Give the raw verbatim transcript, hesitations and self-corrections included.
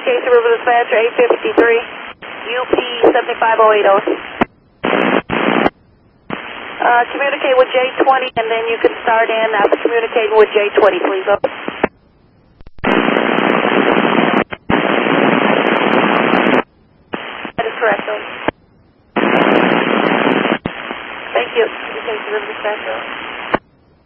Casey River Dispatcher, eight fifty-three, U P seven five oh eight oh. Uh, communicate with J twenty, and then you can start in after communicating with J twenty, please. Over. That is correct, over. Thank you. Casey River Dispatcher.